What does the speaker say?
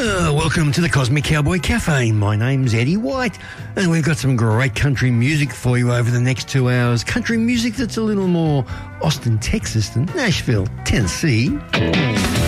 Welcome to the Cosmic Cowboy Cafe. My name's Eddie White, and we've got some great country music for you over the next 2 hours. Country music that's a little more Austin, Texas than Nashville, Tennessee.